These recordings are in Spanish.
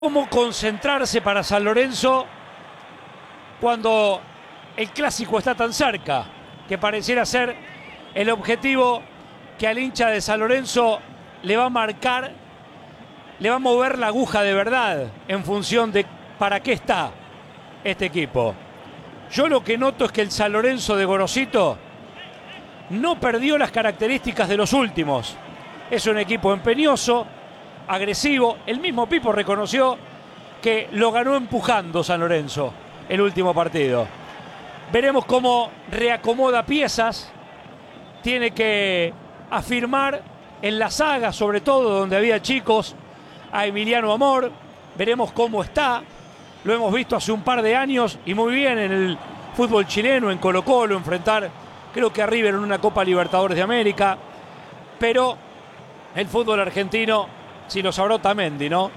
cómo concentrarse para San Lorenzo cuando el clásico está tan cerca, que pareciera ser el objetivo que al hincha de San Lorenzo le va a marcar, le va a mover la aguja de verdad en función de para qué está este equipo. Yo lo que noto es que el San Lorenzo de Gorosito no perdió las características de los últimos. Es un equipo empeñoso, agresivo. El mismo Pipo reconoció que lo ganó empujando San Lorenzo el último partido. Veremos cómo reacomoda piezas. Tiene que afirmar en la saga, sobre todo donde había chicos, a Emiliano Amor. Veremos cómo está. Lo hemos visto hace un par de años y muy bien en el fútbol chileno, en Colo-Colo, enfrentar creo que a River en una Copa Libertadores de América. Pero el fútbol argentino, si lo sabrá Otamendi, ¿no?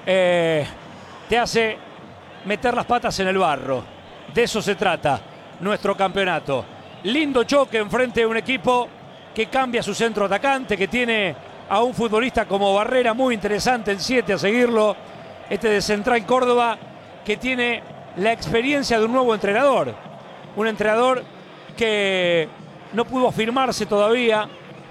Te hace meter las patas en el barro. De eso se trata nuestro campeonato. Lindo choque enfrente de un equipo que cambia su centro atacante, que tiene a un futbolista como Barrera muy interesante, el 7 a seguirlo. Este de Central Córdoba, que tiene la experiencia de un nuevo entrenador. Un entrenador que no pudo afirmarse todavía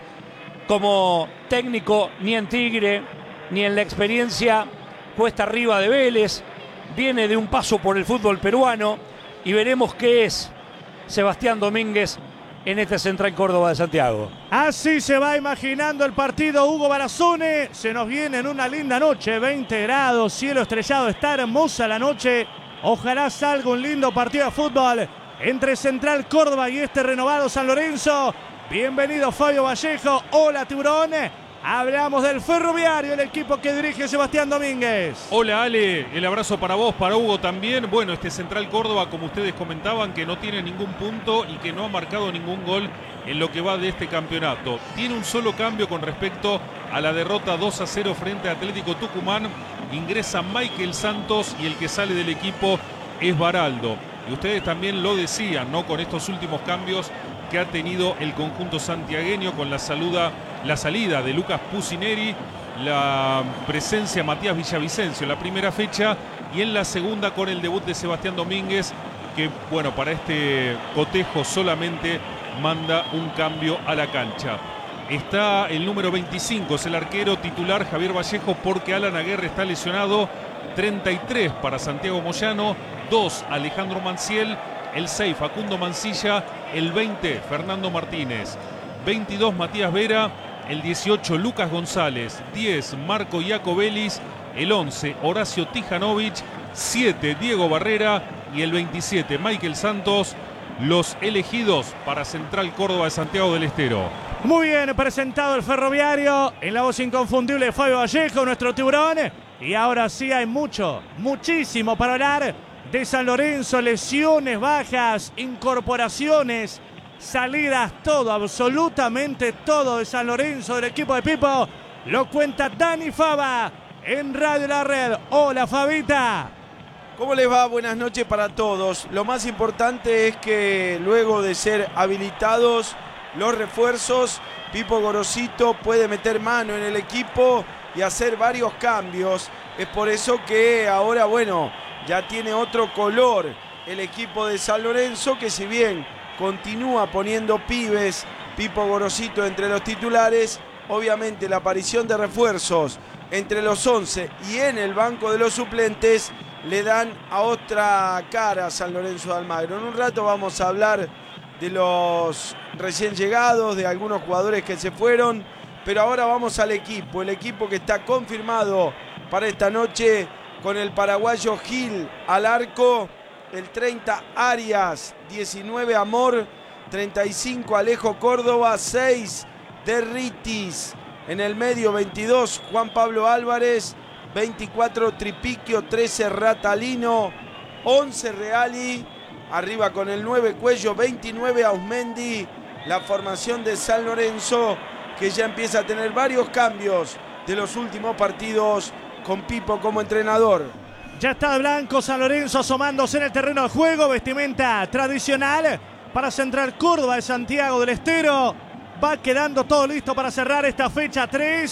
como técnico ni en Tigre, ni en la experiencia puesta arriba de Vélez. Viene de un paso por el fútbol peruano y veremos qué es Sebastián Domínguez en este Central Córdoba de Santiago. Así se va imaginando el partido Hugo Barazone. Se nos viene en una linda noche, 20 grados, cielo estrellado, está hermosa la noche. Ojalá salga un lindo partido de fútbol entre Central Córdoba y este renovado San Lorenzo. Bienvenido Fabio Vallejo. Hola Tiburón. Hablamos del Ferroviario, el equipo que dirige Sebastián Domínguez. Hola Ale, el abrazo para vos, para Hugo también. Bueno, este Central Córdoba, como ustedes comentaban, que no tiene ningún punto y que no ha marcado ningún gol en lo que va de este campeonato. Tiene un solo cambio con respecto a la derrota 2-0 frente a Atlético Tucumán. Ingresa Michael Santos y el que sale del equipo es Baraldo. Y ustedes también lo decían, ¿no? Con estos últimos cambios que ha tenido el conjunto santiagueño, con la salida de Lucas Pusineri, la presencia de Matías Villavicencio en la primera fecha y en la segunda con el debut de Sebastián Domínguez, que bueno, para este cotejo solamente manda un cambio a la cancha. Está el número 25, es el arquero titular Javier Vallejo, porque Alan Aguerre está lesionado. 33 para Santiago Moyano, 2 Alejandro Manciel, el 6 Facundo Mancilla, el 20 Fernando Martínez, 22 Matías Vera, el 18 Lucas González, 10 Marco Iacobelis, el 11 Horacio Tijanovic, 7 Diego Barrera y el 27 Michael Santos, los elegidos para Central Córdoba de Santiago del Estero. Muy bien presentado el Ferroviario, en la voz inconfundible de Fabio Vallejo, nuestro Tiburón. Y ahora sí hay muchísimo para hablar de San Lorenzo, lesiones, bajas, incorporaciones, salidas, todo, absolutamente todo de San Lorenzo, del equipo de Pipo. Lo cuenta Dani Fava en Radio La Red. Hola Fabita. ¿Cómo les va? Buenas noches para todos. Lo más importante es que luego de ser habilitados los refuerzos, Pipo Gorosito puede meter mano en el equipo y hacer varios cambios. Es por eso que ahora, bueno, ya tiene otro color el equipo de San Lorenzo, que si bien continúa poniendo pibes, Pipo Gorosito entre los titulares, obviamente la aparición de refuerzos entre los 11 y en el banco de los suplentes le dan a otra cara a San Lorenzo de Almagro. En un rato vamos a hablar de los recién llegados, de algunos jugadores que se fueron, pero ahora vamos al equipo, el equipo que está confirmado para esta noche, con el paraguayo Gil al arco, el 30 Arias, 19 Amor, 35 Alejo Córdoba, 6 Derritis, en el medio 22 Juan Pablo Álvarez, 24 Tripiquio, 13 Ratalino, 11 Reali, arriba con el 9 Cuello, 29 Ausmendi. La formación de San Lorenzo, que ya empieza a tener varios cambios de los últimos partidos con Pipo como entrenador. Ya está de blanco San Lorenzo asomándose en el terreno de juego, vestimenta tradicional para Central Córdoba de Santiago del Estero. Va quedando todo listo para cerrar esta fecha 3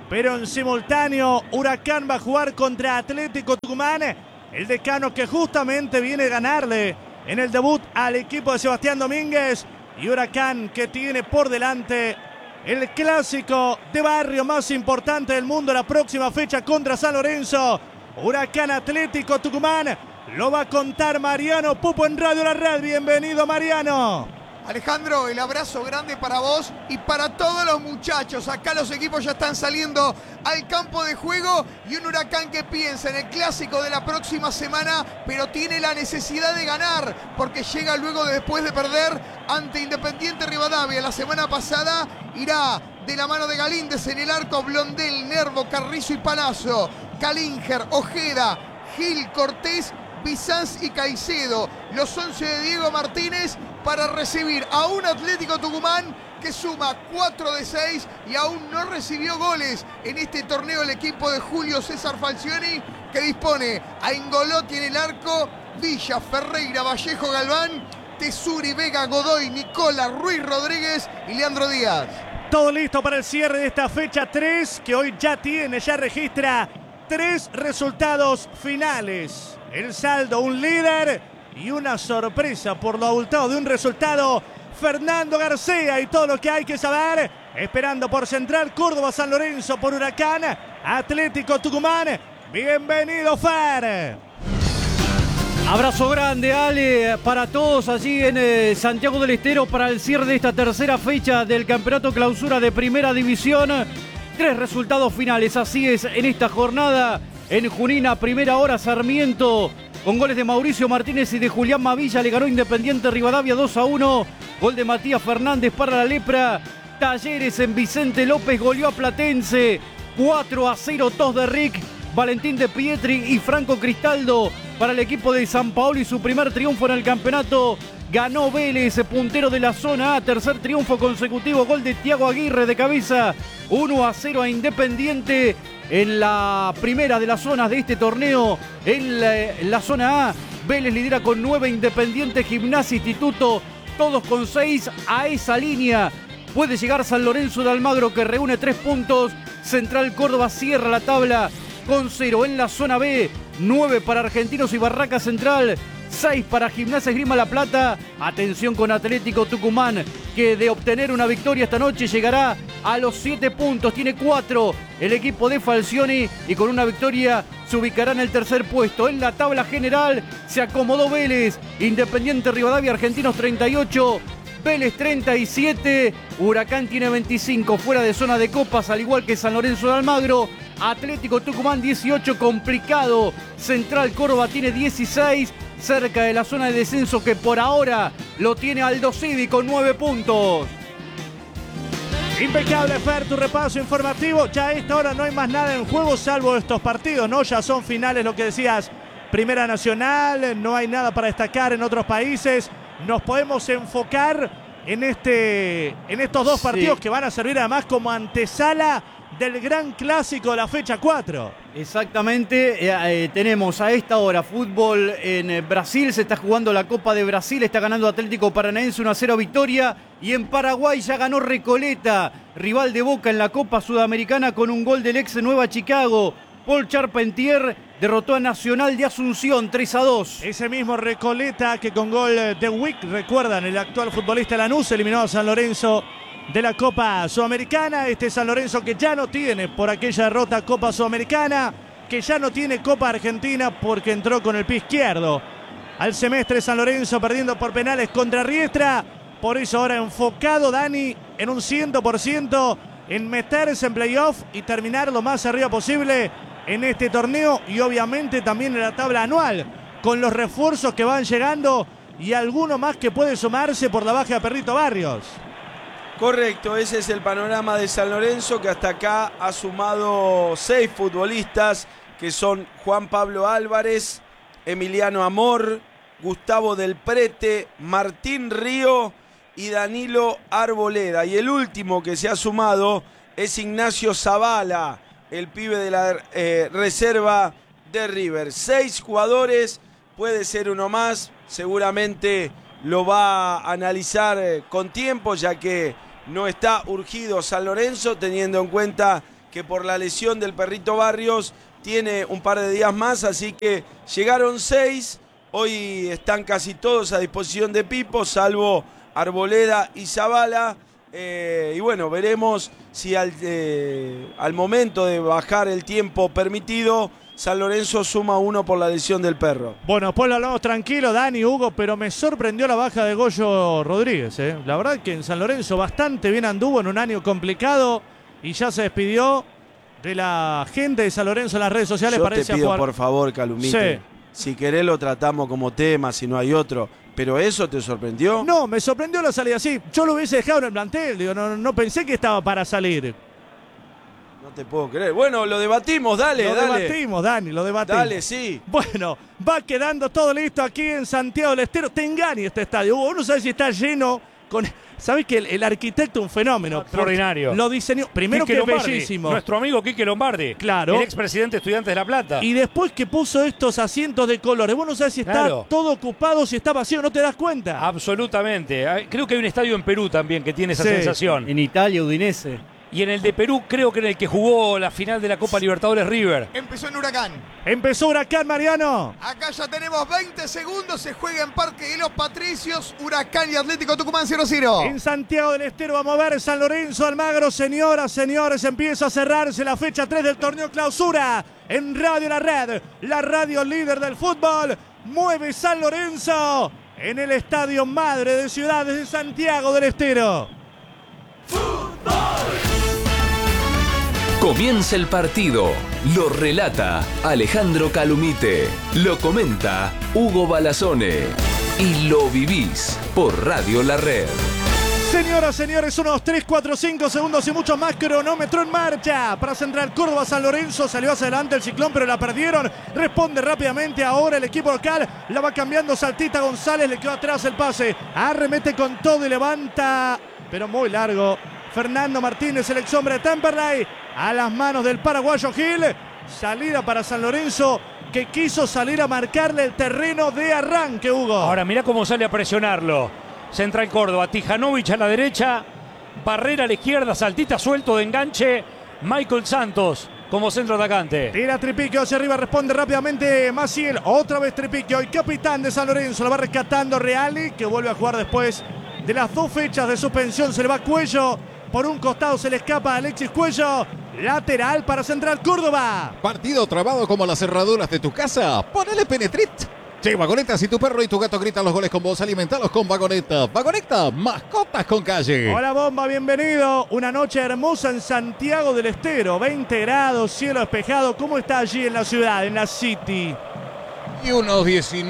pero en simultáneo Huracán va a jugar contra Atlético Tucumán, el decano que justamente viene a ganarle en el debut al equipo de Sebastián Domínguez, y Huracán que tiene por delante el clásico de barrio más importante del mundo la próxima fecha contra San Lorenzo. Huracán Atlético Tucumán, lo va a contar Mariano Pupo en Radio La Red. Bienvenido, Mariano. Alejandro, el abrazo grande para vos y para todos los muchachos. Acá los equipos ya están saliendo al campo de juego y un Huracán que piensa en el clásico de la próxima semana, pero tiene la necesidad de ganar porque llega luego después de perder ante Independiente Rivadavia. La semana pasada irá de la mano de Galíndez en el arco, Blondel, Nervo, Carrizo y Palazzo, Calinger, Ojeda, Gil, Cortés, Bizanz y Caicedo. Los 11 de Diego Martínez para recibir a un Atlético Tucumán que suma 4 de 6 y aún no recibió goles en este torneo el equipo de Julio César Falcioni, que dispone a Ingolotti en el arco, Villa, Ferreira, Vallejo, Galván, Tesuri, Vega, Godoy, Nicola, Ruiz Rodríguez y Leandro Díaz. Todo listo para el cierre de esta fecha 3, que hoy ya registra 3 resultados finales. El saldo, un líder y una sorpresa por lo abultado de un resultado. Fernando García y todo lo que hay que saber. Esperando por Central Córdoba, San Lorenzo, por Huracán, Atlético Tucumán. Bienvenido, Fer. Abrazo grande, Ale, para todos allí en Santiago del Estero para el cierre de esta tercera fecha del Campeonato Clausura de Primera División. 3 resultados finales, así es, en esta jornada. En Junín, a primera hora, Sarmiento, con goles de Mauricio Martínez y de Julián Mavilla, le ganó Independiente Rivadavia 2-1. Gol de Matías Fernández para la Lepra. Talleres en Vicente López goleó a Platense 4-0. Tos de Rick, Valentín de Pietri y Franco Cristaldo para el equipo de San Paolo y su primer triunfo en el campeonato. Ganó Vélez, puntero de la zona A, tercer triunfo consecutivo. Gol de Thiago Aguirre de cabeza, 1-0 a Independiente. En la primera de las zonas de este torneo, en la zona A, Vélez lidera con 9, Independiente, Gimnasia, Instituto, todos con 6. A esa línea puede llegar San Lorenzo de Almagro, que reúne 3 puntos. Central Córdoba cierra la tabla con 0. En la zona B, 9 para Argentinos y Barraca Central, 6 para Gimnasia Esgrima La Plata. Atención con Atlético Tucumán, que de obtener una victoria esta noche llegará a los 7 puntos. Tiene 4 el equipo de Falcioni y con una victoria se ubicará en el tercer puesto. En la tabla general se acomodó Vélez, Independiente Rivadavia, Argentinos 38, Vélez 37, Huracán tiene 25, fuera de zona de copas, al igual que San Lorenzo de Almagro. Atlético Tucumán 18, complicado. Central Córdoba tiene 16, cerca de la zona de descenso, que por ahora lo tiene Aldo Civi con 9 puntos. Impecable, Fer, tu repaso informativo. Ya a esta hora no hay más nada en juego salvo estos partidos, ¿no? Ya son finales, lo que decías, Primera Nacional, no hay nada para destacar en otros países. Nos podemos enfocar en estos dos partidos que van a servir además como antesala del gran clásico de la fecha 4. Exactamente, tenemos a esta hora fútbol en Brasil, se está jugando la Copa de Brasil, está ganando Atlético Paranaense 1-0 victoria, y en Paraguay ya ganó Recoleta, rival de Boca en la Copa Sudamericana, con un gol del ex Nueva Chicago. Paul Charpentier derrotó a Nacional de Asunción 3-2. Ese mismo Recoleta que con gol de Wick, recuerdan, el actual futbolista Lanús, eliminó a San Lorenzo de la Copa Sudamericana. Este San Lorenzo que ya no tiene, por aquella derrota, Copa Sudamericana, que ya no tiene Copa Argentina porque entró con el pie izquierdo al semestre. San Lorenzo perdiendo por penales contra Riestra. Por eso ahora enfocado Dani en un 100% en meterse en playoff y terminar lo más arriba posible en este torneo, y obviamente también en la tabla anual, con los refuerzos que van llegando y alguno más que puede sumarse por la baja de Perrito Barrios. Correcto, ese es el panorama de San Lorenzo, que hasta acá ha sumado 6 futbolistas, que son Juan Pablo Álvarez, Emiliano Amor, Gustavo Del Prete, Martín Río y Danilo Arboleda. Y el último que se ha sumado es Ignacio Zavala, el pibe de la reserva de River. 6 jugadores, puede ser uno más, seguramente lo va a analizar con tiempo, ya que no está urgido San Lorenzo, teniendo en cuenta que por la lesión del perrito Barrios tiene un par de días más, así que llegaron 6. Hoy están casi todos a disposición de Pipo, salvo Arboleda y Zavala. Y bueno, veremos si al momento de bajar el tiempo permitido, San Lorenzo suma 1 por la lesión del perro. Bueno, después lo hablamos tranquilo, Dani, Hugo, pero me sorprendió la baja de Goyo Rodríguez. La verdad que en San Lorenzo bastante bien anduvo en un año complicado y ya se despidió de la gente de San Lorenzo en las redes sociales. Yo Parece te pido, jugar... por favor, Calumite, Sí. Si querés lo tratamos como tema, si no hay otro. ¿Pero eso te sorprendió? No, me sorprendió la salida, sí. Yo lo hubiese dejado en el plantel, digo, no pensé que estaba para salir. No te puedo creer. Bueno, lo debatimos, dale. Debatimos, Dani, lo debatimos. Dale, sí. Bueno, va quedando todo listo aquí en Santiago del Estero. Te engaña este estadio. Uno sabe si está lleno con... ¿Sabés que el arquitecto es un fenómeno? Extraordinario. Lo diseñó. Primero Quique que es Lombardi, bellísimo. Nuestro amigo Quique Lombardi. Claro. El expresidente estudiante de La Plata. Y después que puso estos asientos de colores. Vos no sabés si está Claro. todo ocupado, si está vacío, no te das cuenta. Absolutamente. Creo que hay un estadio en Perú también que tiene esa Sí. sensación. En Italia, Udinese. Y en el de Perú, creo que en el que jugó la final de la Copa Libertadores River. Empezó en Huracán. Empezó Huracán, Mariano. Acá ya tenemos 20 segundos. Se juega en Parque de los Patricios. Huracán y Atlético Tucumán 0-0. En Santiago del Estero vamos a ver San Lorenzo Almagro. Señoras, señores, empieza a cerrarse la fecha 3 del torneo clausura. En Radio La Red, la radio líder del fútbol. Mueve San Lorenzo en el Estadio Madre de Ciudades de Santiago del Estero. Comienza el partido. Lo relata Alejandro Calumite. Lo comenta Hugo Balazone. Y lo vivís por Radio La Red. Señoras, señores, unos 3, 4, 5 segundos y mucho más. Cronómetro en marcha para Central Córdoba. San Lorenzo salió hacia adelante el Ciclón, pero la perdieron. Responde rápidamente ahora el equipo local. La va cambiando Saltita González. Le quedó atrás el pase. Arremete con todo y levanta, pero muy largo. Fernando Martínez, el ex hombre de Temperley, a las manos del paraguayo Gil. Salida para San Lorenzo, que quiso salir a marcarle el terreno de arranque, Hugo. Ahora mirá cómo sale a presionarlo. Central Córdoba, Tijanovic a la derecha, Barrera a la izquierda, Saltita suelto de enganche, Michael Santos como centro atacante. Tira Tripiquio hacia arriba, responde rápidamente Maciel. Otra vez Tripiquio, el capitán de San Lorenzo. Lo va rescatando Reali, que vuelve a jugar después de las 2 fechas de suspensión. Se le va Cuello. Por un costado se le escapa a Alexis Cuello. Lateral para Central Córdoba. Partido trabado como las cerraduras de tu casa. Ponele Penetrit. Che, Vagoneta, si tu perro y tu gato gritan los goles con vos, alimentalos con Vagoneta. Vagoneta, mascotas con calle. Hola Bomba, bienvenido. Una noche hermosa en Santiago del Estero. 20 grados, cielo despejado. ¿Cómo está allí en la ciudad, en la City? Y unos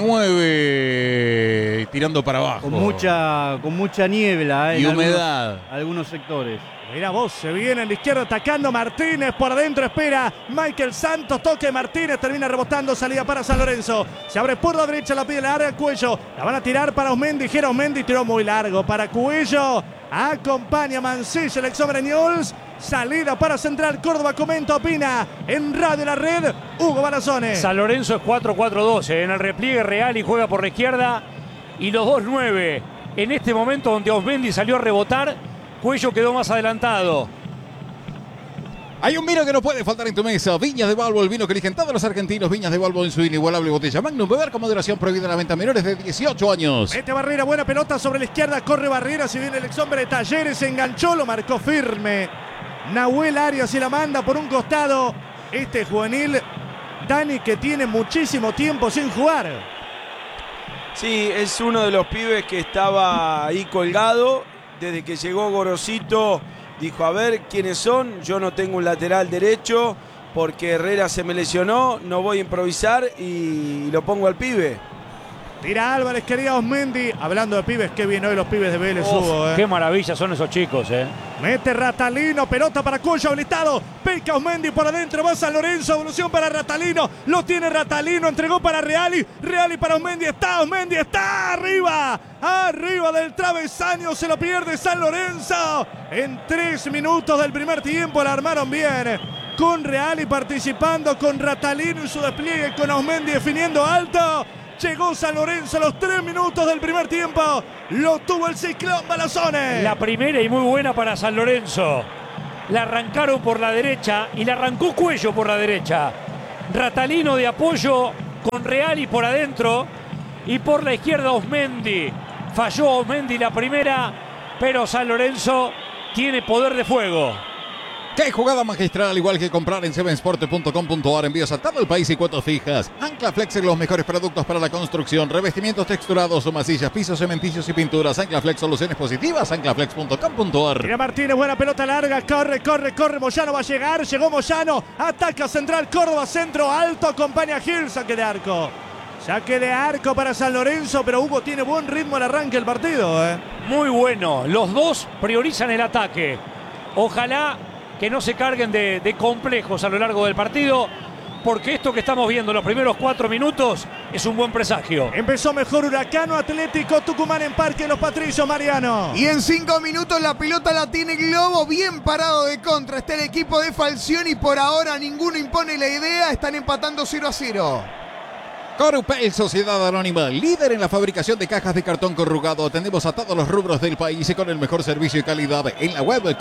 19 tirando para abajo. Con mucha niebla Y en humedad. algunos sectores. Mira vos, se viene en la izquierda atacando Martínez, por adentro espera Michael Santos, toque Martínez, termina rebotando, salida para San Lorenzo. Se abre por la derecha, la pide la área Cuello, la van a tirar para Osmendi, gira Osmendi, tiró muy largo para Cuello. Acompaña Mancilla, el ex hombre Newell's. Salida para Central Córdoba, comenta, opina en Radio La Red, Hugo Balazone. San Lorenzo es 4-4-2, en el repliegue Real y juega por la izquierda. Y los 2-9, en este momento donde Osmendi salió a rebotar, Cuello quedó más adelantado. Hay un vino que no puede faltar en tu mesa. Viñas de Balbo, el vino que eligen todos los argentinos. Viñas de Balbo en su inigualable botella Magnum. Beber con moderación, prohibida la venta a menores de 18 años. Mete Barrera, buena pelota sobre la izquierda, corre Barrera, si viene el ex hombre de Talleres, se enganchó, lo marcó firme. Nahuel Arias y la manda por un costado. Este juvenil, Dani, que tiene muchísimo tiempo sin jugar. Sí, es uno de los pibes que estaba ahí colgado. Desde que llegó Gorosito, dijo, a ver, ¿quiénes son? Yo no tengo un lateral derecho porque Herrera se me lesionó, no voy a improvisar y lo pongo al pibe. Tira Álvarez, quería Osmendi. Hablando de pibes, qué bien hoy los pibes de Vélez Hugo, Qué maravilla son esos chicos, Mete Ratalino, pelota para Cuello habilitado. Peca Osmendi por adentro, va San Lorenzo, evolución para Ratalino. Lo tiene Ratalino, entregó para Reali. Reali para Osmendi, está arriba. Arriba del travesaño, se lo pierde San Lorenzo. En 3 minutos del primer tiempo la armaron bien. Con Reali participando, con Ratalino y su despliegue, con Osmendi definiendo alto. Llegó San Lorenzo a los 3 minutos del primer tiempo. Lo tuvo el Ciclón Balazone. La primera y muy buena para San Lorenzo. la arrancaron por la derecha y la arrancó Cuello por la derecha. Ratalino de apoyo con Reali por adentro y por la izquierda Osmendi. Falló Osmendi la primera, pero San Lorenzo tiene poder de fuego. ¡Qué jugada magistral! Igual que comprar en sevensport.com.ar, envíos a todo el país y cuotas fijas. Anclaflex, los mejores productos para la construcción, revestimientos texturados o masillas, pisos, cementicios y pinturas. Anclaflex, soluciones positivas. Anclaflex.com.ar. Mira Martínez, buena pelota larga, corre, Moyano va a llegar, llegó Moyano, ataca Central Córdoba, centro alto, acompaña a Gil, saque de arco para San Lorenzo, pero Hugo tiene buen ritmo al arranque del partido. Muy bueno, los dos priorizan el ataque. Ojalá que no se carguen de complejos a lo largo del partido, porque esto que estamos viendo en los primeros 4 minutos es un buen presagio. Empezó mejor Huracán, Atlético Tucumán en Parque Los Patricios, Mariano. Y en 5 minutos la pelota la tiene Globo, bien parado de contra. Está el equipo de Falcioni, por ahora ninguno impone la idea, están empatando 0-0. Corrupel, Sociedad Anónima, líder en la fabricación de cajas de cartón corrugado. Atendemos a todos los rubros del país y con el mejor servicio y calidad en la web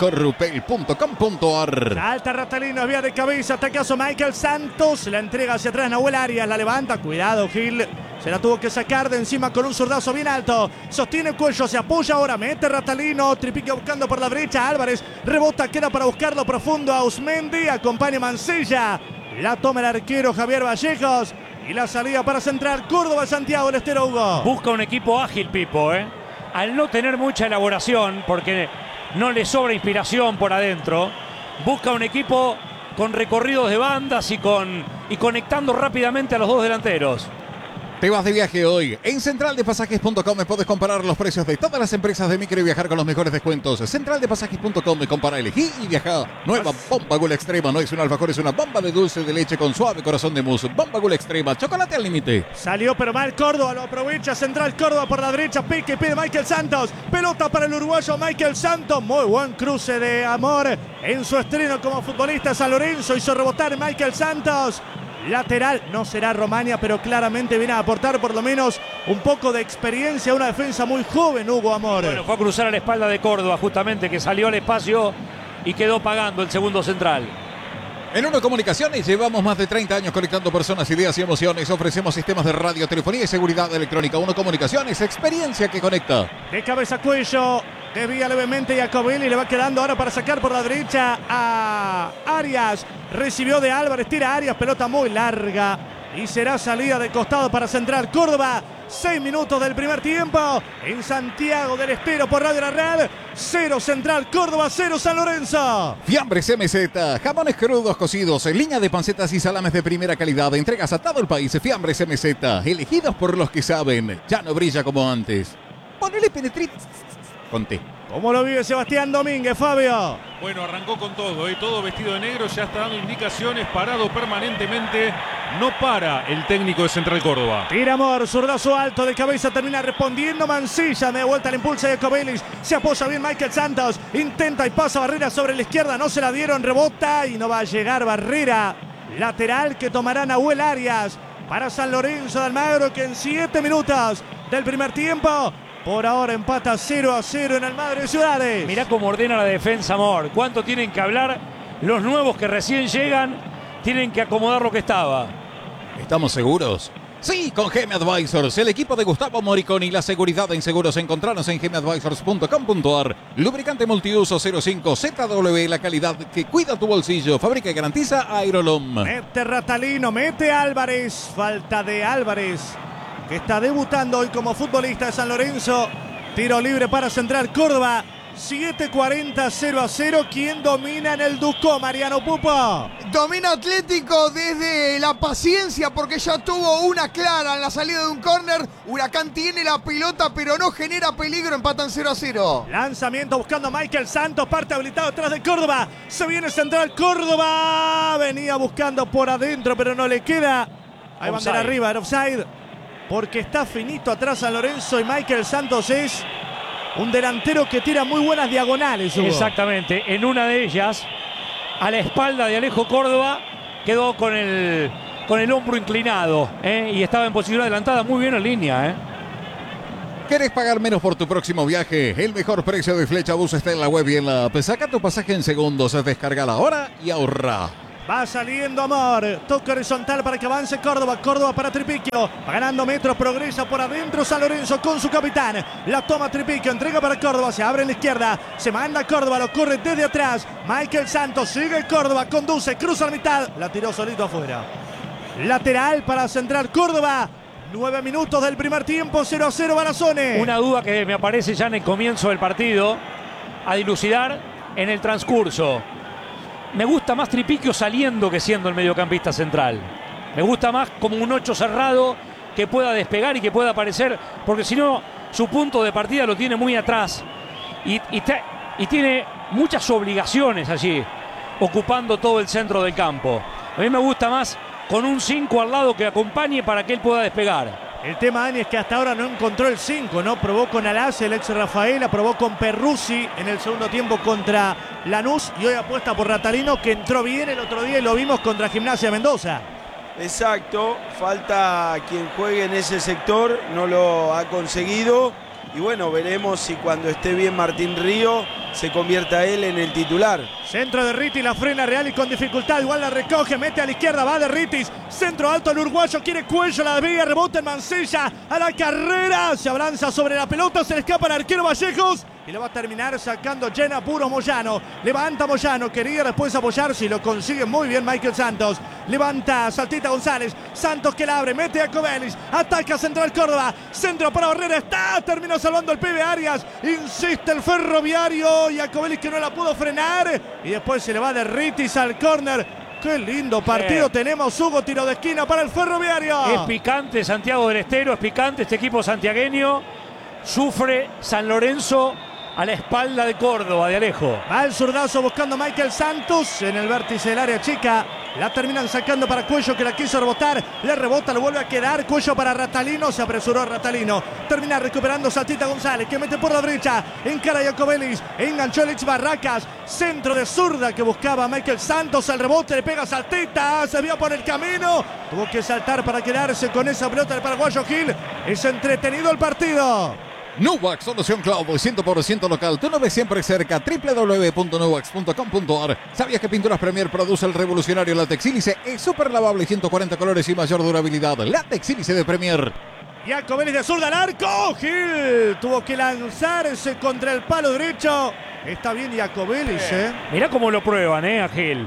corrupel.com.ar. Alta Ratalino, vía de cabeza, atacazo Michael Santos, la entrega hacia atrás Nahuel Arias, la levanta, cuidado Gil, se la tuvo que sacar de encima con un zurdazo bien alto, sostiene Cuello, se apoya ahora, mete Ratalino, tripica buscando por la derecha, Álvarez, rebota, queda para buscarlo profundo a Osmendi, acompaña Mancilla, la toma el arquero Javier Vallejos. Y la salida para Central Córdoba, Santiago del Estero, Hugo. Busca un equipo ágil, Pipo, al no tener mucha elaboración, porque no le sobra inspiración por adentro. Busca un equipo con recorridos de bandas y conectando rápidamente a los dos delanteros. Te vas de viaje hoy. En centraldepasajes.com puedes comparar los precios de todas las empresas de micro y viajar con los mejores descuentos. Centraldepasajes.com, compara, elegí y viaja. Nueva Bomba Gula Extrema. No es un alfajor, es una bomba de dulce de leche con suave corazón de mousse. Bomba Gula Extrema, chocolate al límite. Salió pero mal Córdoba, lo aprovecha Central Córdoba por la derecha. Pique, pide Michael Santos. Pelota para el uruguayo Michael Santos. Muy buen cruce de Amor en su estreno como futbolista. San Lorenzo hizo rebotar Michael Santos. Lateral, no será Romania, pero claramente viene a aportar por lo menos un poco de experiencia a una defensa muy joven, Hugo Amor. Bueno, fue a cruzar a la espalda de Córdoba, justamente, que salió al espacio y quedó pagando el segundo central. En Uno Comunicaciones llevamos más de 30 años conectando personas, ideas y emociones. Ofrecemos sistemas de radio, telefonía y seguridad electrónica. Uno Comunicaciones, experiencia que conecta. De cabeza Cuello, desvía levemente Jacobelli, le va quedando ahora para sacar por la derecha a Arias. Recibió de Álvarez, tira Arias, pelota muy larga. Y será salida de costado para Central Córdoba. 6 minutos del primer tiempo en Santiago del Estero por Radio La Red. 0 Central Córdoba, 0 San Lorenzo. Fiambres MZ, jamones crudos cocidos, línea de pancetas y salames de primera calidad. Entregas a todo el país. Fiambres MZ, elegidos por los que saben. Ya no brilla como antes. Ponele penetrit. Conté. ¿Cómo lo vive Sebastián Domínguez, Fabio? Bueno, arrancó con todo, todo vestido de negro, ya está dando indicaciones, parado permanentemente. No para el técnico de Central Córdoba. Tira Amor, zurdazo alto de cabeza, termina respondiendo Mancilla. Me da vuelta el impulso de Cobelis. Se apoya bien Michael Santos. Intenta y pasa Barrera sobre la izquierda. No se la dieron, rebota y no va a llegar Barrera. Lateral que tomará Nahuel Arias para San Lorenzo de Almagro, que en 7 minutos del primer tiempo por ahora empata 0-0 en Almagro de Ciudades. Mirá cómo ordena la defensa, Amor. ¿Cuánto tienen que hablar los nuevos que recién llegan? Tienen que acomodar lo que estaba. ¿Estamos seguros? Sí, con GM Advisors, el equipo de Gustavo Moriconi y la seguridad en seguros. Encontrarnos en gmadvisors.com.ar. Lubricante multiuso 05 ZW, la calidad que cuida tu bolsillo. Fabrica y garantiza Aerolom. Mete Ratalino, mete Álvarez. Falta de Álvarez, que está debutando hoy como futbolista de San Lorenzo. Tiro libre para Central Córdoba. 7:40, 0-0. ¿Quién domina en el Ducó, Mariano Pupo? Domina Atlético desde la paciencia, porque ya tuvo una clara en la salida de un córner. Huracán tiene la pelota, pero no genera peligro. Empatan 0-0. Lanzamiento buscando a Michael Santos. Parte habilitado atrás de Córdoba. Se viene Central Córdoba. Venía buscando por adentro, pero no le queda. Hay bandera arriba, en offside. Porque está finito atrás San Lorenzo y Michael Santos es un delantero que tira muy buenas diagonales, Hugo. Exactamente. En una de ellas, a la espalda de Alejo Córdoba, quedó con el hombro inclinado y estaba en posición adelantada, muy bien en línea. ¿Querés pagar menos por tu próximo viaje? El mejor precio de Flecha Bus está en la web y en la app. Saca tu pasaje en segundos, descargala ahora y ahorra. Va saliendo Amor, toque horizontal para que avance Córdoba, Córdoba para Tripiquio, va ganando metros, progresa por adentro San Lorenzo con su capitán, la toma Tripiquio, entrega para Córdoba, se abre en la izquierda, se manda Córdoba, lo corre desde atrás, Michael Santos, sigue Córdoba, conduce, cruza la mitad, la tiró solito afuera. Lateral para centrar Córdoba. 9 minutos del primer tiempo, 0-0 Barazone. Una duda que me aparece ya en el comienzo del partido, a dilucidar en el transcurso. Me gusta más Tripiquio saliendo que siendo el mediocampista central. Me gusta más como un 8 cerrado que pueda despegar y que pueda aparecer, porque si no, su punto de partida lo tiene muy atrás. Y tiene muchas obligaciones allí, ocupando todo el centro del campo. A mí me gusta más con un 5 al lado que acompañe para que él pueda despegar. El tema, Dani, es que hasta ahora no encontró el 5, ¿no? Probó con Alas, el ex Rafaela, probó con Perruzzi en el segundo tiempo contra Lanús y hoy apuesta por Ratalino, que entró bien el otro día y lo vimos contra Gimnasia Mendoza. Exacto, falta quien juegue en ese sector, no lo ha conseguido. Y bueno, veremos si cuando esté bien Martín Río se convierta él en el titular. Centro de Ritis, la frena Real y con dificultad, igual la recoge, mete a la izquierda, va de Ritis, centro alto el uruguayo, quiere Cuello, la desvía, rebota en Mancilla, a la carrera, se abalanza sobre la pelota, se le escapa el arquero Vallejos y lo va a terminar sacando llena puro Moyano. Levanta Moyano, quería después apoyarse y lo consigue muy bien Michael Santos. Levanta Saltita González, Santos que la abre, mete a Cobelis, ataca Central Córdoba, centro para Barrera, está, termina salvando el pibe Arias, insiste el Ferroviario y a Cobelis que no la pudo frenar y después se le va de Ritis al córner. Qué lindo partido tenemos, Hugo, tiro de esquina para el Ferroviario. Es picante Santiago del Estero, es picante este equipo santiagueño. Sufre San Lorenzo a la espalda de Córdoba, de Alejo. Va el zurdazo buscando a Michael Santos en el vértice del área chica. La terminan sacando para Cuello, que la quiso rebotar. Le rebota, lo vuelve a quedar. Cuello para Ratalino, se apresuró Ratalino. Termina recuperando Saltita González, que mete por la derecha. Encara Jacobelis, enganchó el ex Barracas. Centro de zurda que buscaba Michael Santos. El rebote le pega Saltita, se vio por el camino. Tuvo que saltar para quedarse con esa pelota del paraguayo Gil. Es entretenido el partido. Nuwax, solución cloud 100% local. Tu nube siempre cerca. www.nuwax.com.ar. ¿Sabías que Pinturas Premier produce el revolucionario látex sílice? Es súper lavable, 140 colores y mayor durabilidad. Látex sílice de Premier. Jacobelis de zurda al arco. Gil tuvo que lanzarse contra el palo derecho. Está bien Jacobelis, Mirá cómo lo prueban, a Gil.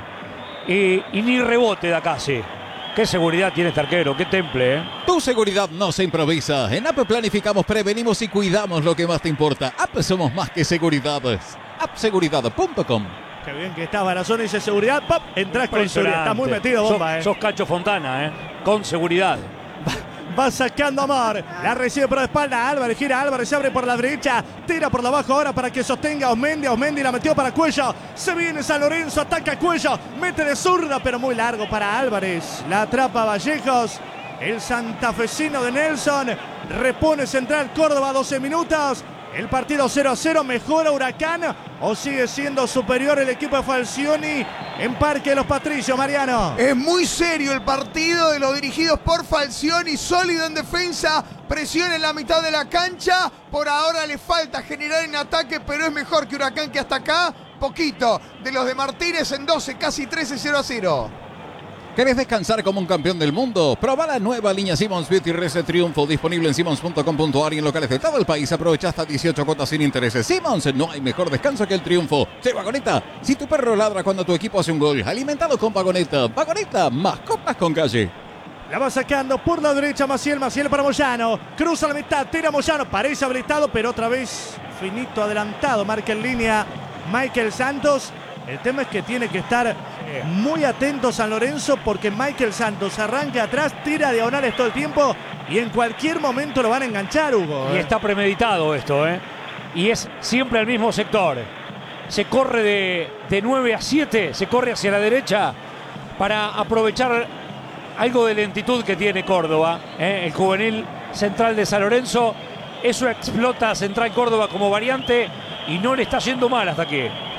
Y ni rebote da casi. Qué seguridad tiene este arquero, qué temple, Tu seguridad no se improvisa. En APP planificamos, prevenimos y cuidamos lo que más te importa. APP somos más que seguridad. appseguridad.com. Qué bien que está Barazone, dice seguridad. ¡Pap! Entrás con seguridad. Está muy metido, bomba, Sos Cacho Fontana, con seguridad. Va sacando Amor, la recibe por la espalda, Álvarez gira, Álvarez se abre por la derecha, tira por la abajo ahora para que sostenga Osmendi la metió para Cuello, se viene San Lorenzo, ataca Cuello, mete de zurda pero muy largo para Álvarez, la atrapa Vallejos, el santafesino de Nelson, repone Central Córdoba 12 minutos, el partido 0-0, mejora Huracán o sigue siendo superior el equipo de Falcioni en Parque de los Patricios, Mariano. Es muy serio el partido de los dirigidos por Falcioni, sólido en defensa, presión en la mitad de la cancha, por ahora le falta generar en ataque, pero es mejor que Huracán que hasta acá, poquito, de los de Martínez en 12, casi 13, 0-0. ¿Querés descansar como un campeón del mundo? Proba la nueva línea Simmons Beauty Reset Triunfo, disponible en simmons.com.ar y en locales de todo el país. Aprovecha hasta 18 cuotas sin intereses. Simmons, no hay mejor descanso que el triunfo. Sí, Vagoneta, si tu perro ladra cuando tu equipo hace un gol, alimentado con Vagoneta. Vagoneta, mascotas con calle. La va sacando por la derecha Maciel para Moyano. Cruza la mitad, tira Moyano, parece habilitado, pero otra vez finito adelantado. Marca en línea Michael Santos. El tema es que tiene que estar muy atento San Lorenzo porque Michael Santos arranca atrás, tira diagonales todo el tiempo y en cualquier momento lo van a enganchar, Hugo. Y está premeditado esto, Y es siempre al mismo sector. Se corre de 9 a 7, se corre hacia la derecha para aprovechar algo de lentitud que tiene Córdoba, el juvenil central de San Lorenzo. Eso explota a Central Córdoba como variante y no le está yendo mal hasta aquí.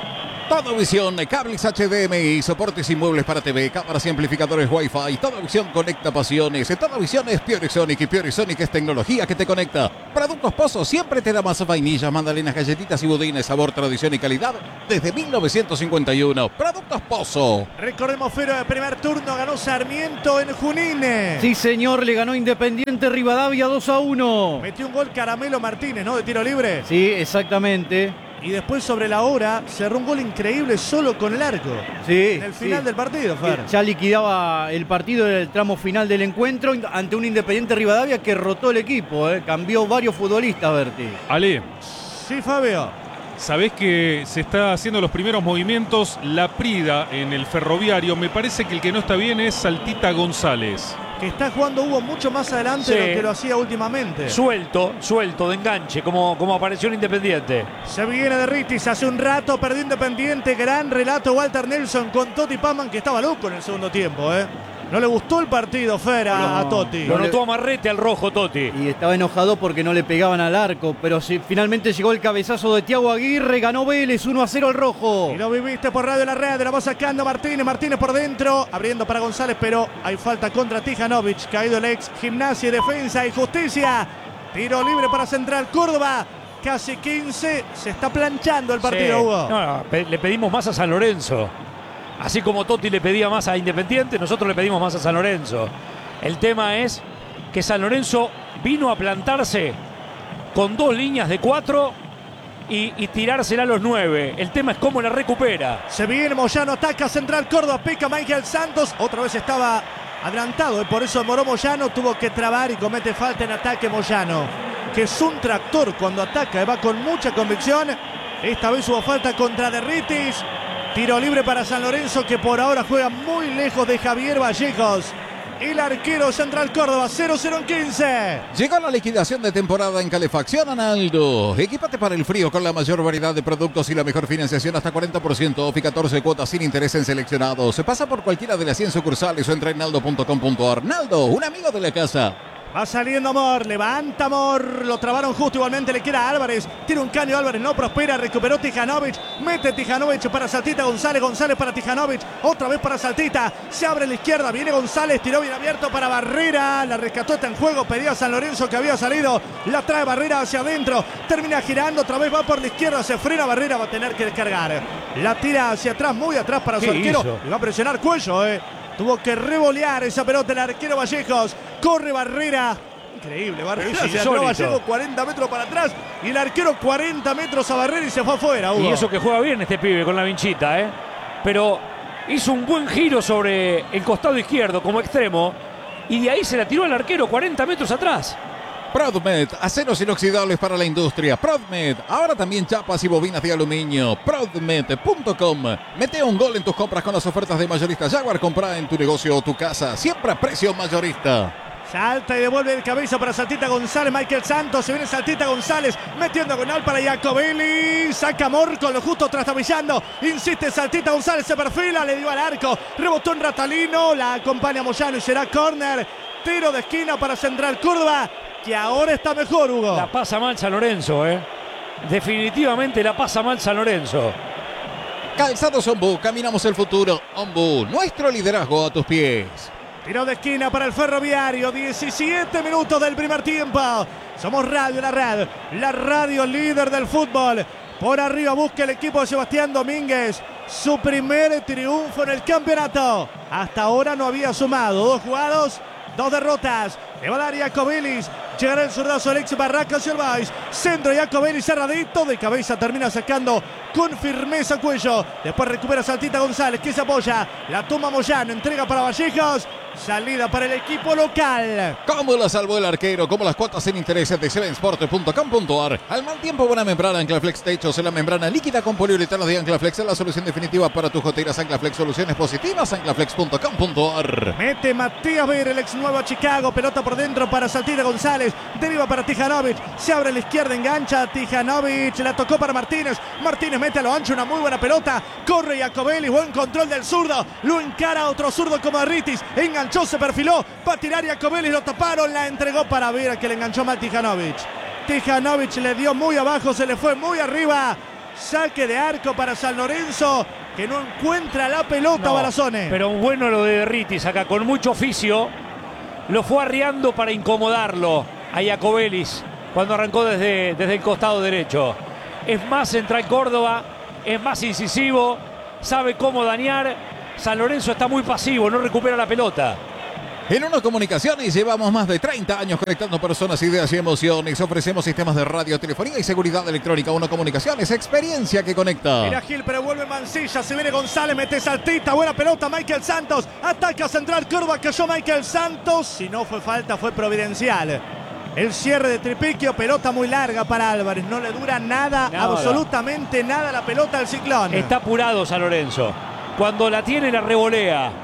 Todo Visión, cables HDMI, soportes y muebles para TV, cámaras y amplificadores Wi-Fi. Todo Visión conecta pasiones. Todo Visión es Piorisonic y Piorisonic es tecnología que te conecta. Productos Pozo siempre te da más vainillas, mandalinas, galletitas y budines, sabor, tradición y calidad desde 1951. Productos Pozo. Recordemos, Fero, de primer turno ganó Sarmiento en Junín. Sí, señor, le ganó Independiente Rivadavia 2-1. Metió un gol Caramelo Martínez, ¿no? De tiro libre. Sí, exactamente. Y después sobre la hora cerró un gol increíble solo con el arco. Sí. En el final del partido, Fer. Ya liquidaba el partido en el tramo final del encuentro ante un Independiente Rivadavia que rotó el equipo. Cambió varios futbolistas, Berti. Ale, Sí, Fabio. sabés que se está haciendo los primeros movimientos la Prida en el Ferroviario. Me parece que el que no está bien es Saltita González. Que está jugando Hugo mucho más adelante Sí. de lo que lo hacía últimamente. Suelto, de enganche, como apareció en Independiente. Se viene de Ritis, hace un rato perdió Independiente, gran relato Walter Nelson con Totti Paman, que estaba loco en el segundo tiempo. No le gustó el partido, Fer, a Totti. Lo notó amarrete al rojo, Totti. Y estaba enojado porque no le pegaban al arco, pero sí, finalmente llegó el cabezazo de Thiago Aguirre, ganó Vélez 1-0 al rojo. Y lo viviste por Radio La Red, la va sacando Martínez por dentro, abriendo para González, pero hay falta contra Tijanovic, caído el ex Gimnasia y Defensa y Justicia. Tiro libre para Central Córdoba, casi 15, se está planchando el partido, Sí. Hugo. No, le pedimos más a San Lorenzo. Así como Totti le pedía más a Independiente, nosotros le pedimos más a San Lorenzo. El tema es que San Lorenzo vino a plantarse con 2 líneas de 4 y tirársela a los 9. El tema es cómo la recupera. Se viene Moyano, ataca Central Córdoba, pica Michael Santos, otra vez estaba adelantado, por eso demoró Moyano, tuvo que trabar y comete falta en ataque Moyano, que es un tractor cuando ataca, va con mucha convicción. Esta vez hubo falta contra Derritis. Tiro libre para San Lorenzo, que por ahora juega muy lejos de Javier Vallejos. El arquero Central Córdoba, 0-0 en 15. Llegó la liquidación de temporada en Calefacción Analdo. Equípate para el frío con la mayor variedad de productos y la mejor financiación hasta 40% off y 14 cuotas sin interés en seleccionados. Se pasa por cualquiera de las 100 sucursales o entra en naldo.com.ar. Naldo, un amigo de la casa. Va saliendo Amor, levanta Amor, lo trabaron justo, igualmente le queda a Álvarez, tira un caño Álvarez, no prospera, recuperó Tijanovic, mete Tijanovic para Saltita, González para Tijanovic, otra vez para Saltita, se abre a la izquierda, viene González, tiró bien abierto para Barrera, la rescató, está en juego, pedía a San Lorenzo que había salido, la trae Barrera hacia adentro, termina girando, otra vez va por la izquierda, se frena Barrera, va a tener que descargar, la tira hacia atrás, muy atrás para su arquero, hizo? y va a presionar Cuello, Tuvo que revolear esa pelota el arquero Vallejos. Corre Barrera. Increíble, Barrera. Es Se atrás insólito. Vallejos 40 metros para atrás. Y el arquero 40 metros a Barrera y se fue afuera, Hugo. Y eso que juega bien este pibe con la vinchita, Pero hizo un buen giro sobre el costado izquierdo como extremo. Y de ahí se la tiró al arquero 40 metros atrás. Prodmed, aceros inoxidables para la industria. Prodmed, ahora también chapas y bobinas de aluminio. Prodmed.com. Mete un gol en tus compras con las ofertas de mayorista Jaguar. Compra en tu negocio o tu casa. Siempre a precio mayorista. Salta y devuelve el cabeza para Saltita González. Michael Santos. Se viene Saltita González. Metiendo diagonal para Jacobelli. Saca Amor con lo justo trastabillando. Insiste Saltita González. Se perfila. Le dio al arco. Rebotó en Ratalino. La acompaña Moyano y será córner. Tiro de esquina para Central Córdoba, que ahora está mejor, Hugo. La pasa mal San Lorenzo, Definitivamente la pasa mal San Lorenzo. Calzados Ombu, caminamos el futuro. Ombu, nuestro liderazgo a tus pies. Tiro de esquina para el Ferroviario. 17 minutos del primer tiempo. Somos Radio La Red, la radio líder del fútbol. Por arriba busca el equipo de Sebastián Domínguez su primer triunfo en el campeonato. Hasta ahora no había sumado 2 jugados, 2 derrotas. Le va a dar Jacobelis. Llegará el zurdazo Alex Barraca hacia el Valls. Centro Jacobelis cerradito. De cabeza termina sacando con firmeza Cuello. Después recupera Saltita González, que se apoya. La toma Moyano. Entrega para Vallejos. Salida para el equipo local. ¿Cómo la salvó el arquero? Como las cuotas sin intereses de sevensport.com.ar. Al mal tiempo, buena membrana Anclaflex Techos. En la membrana líquida con poliuretano de Anclaflex es la solución definitiva para tus goteras. Anclaflex, soluciones positivas. Anclaflex.com.ar. Mete Matías Ver, el ex nuevo Chicago. Pelota por dentro para Saltita González. Deriva para Tijanovic. Se abre a la izquierda, engancha Tijanovic. La tocó para Martínez. Martínez mete a lo ancho una muy buena pelota. Corre Jacobelli. Buen control del zurdo. Lo encara otro zurdo como Derritis. Enganchó, se perfiló. Va a tirar Jacobelli. Lo taparon. La entregó para Vera, que le enganchó mal Tijanovic. Tijanovic le dio muy abajo. Se le fue muy arriba. Saque de arco para San Lorenzo, que no encuentra la pelota, Balasone. Pero bueno lo de Derritis acá, con mucho oficio. Lo fue arriando para incomodarlo a Iacobelis cuando arrancó desde el costado derecho. Es más central Córdoba, es más incisivo, sabe cómo dañar. San Lorenzo está muy pasivo, no recupera la pelota. En Uno Comunicaciones llevamos más de 30 años conectando personas, ideas y emociones. Ofrecemos sistemas de radio, telefonía y seguridad electrónica. Uno Comunicaciones, experiencia que conecta. Mira Gil, pero vuelve Mancilla, se viene González, mete saltita, buena pelota, Michael Santos, ataca central, Córdoba, cayó Michael Santos. Si no fue falta, fue providencial. El cierre de Tripiquio, pelota muy larga para Álvarez, no le dura nada, absolutamente nada la pelota del Ciclón. Está apurado San Lorenzo. Cuando la tiene la revolea.